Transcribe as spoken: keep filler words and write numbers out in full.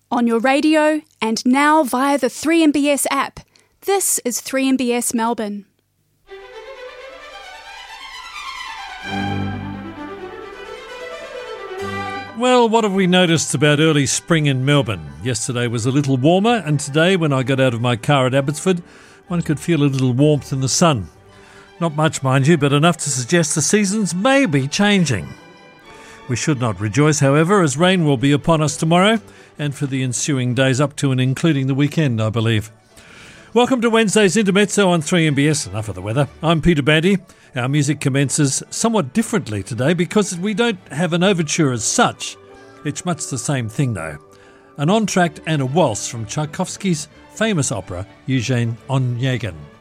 on your radio, and now via the three M B S app. This is three M B S Melbourne. Well, what have we noticed about early spring in Melbourne? Yesterday was a little warmer, and today, when I got out of my car at Abbotsford, one could feel a little warmth in the sun. Not much, mind you, but enough to suggest the seasons may be changing. We should not rejoice, however, as rain will be upon us tomorrow and for the ensuing days up to and including the weekend, I believe. Welcome to Wednesday's Intermezzo on three M B S. Enough of the weather. I'm Peter Bandy. Our music commences somewhat differently today because we don't have an overture as such. It's much the same thing, though. An entr'acte and a waltz from Tchaikovsky's famous opera, Eugene Onegin.